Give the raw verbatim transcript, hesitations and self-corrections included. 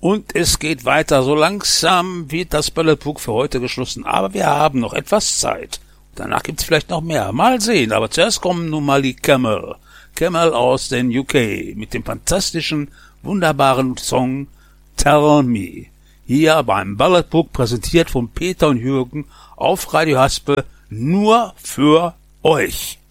Und es geht weiter. So langsam wird das Ballad Book für heute geschlossen. Aber wir haben noch etwas Zeit. Danach gibt's vielleicht noch mehr. Mal sehen. Aber zuerst kommen nun mal die Camel. Camel aus den U K mit dem fantastischen, wunderbaren Song Tell Me. Hier beim Ballad Book präsentiert von Peter und Jürgen auf Radio Haspel nur für euch.